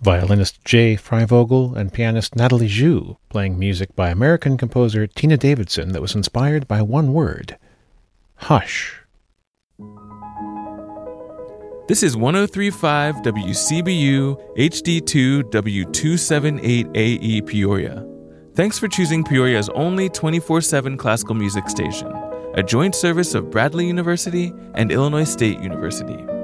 violinist Jay Freivogel and pianist Natalie Zhu, playing music by American composer Tina Davidson that was inspired by one word: hush. This is 103.5 WCBU HD2 W278AE Peoria. Thanks for choosing Peoria's only 24/7 classical music station, a joint service of Bradley University and Illinois State University.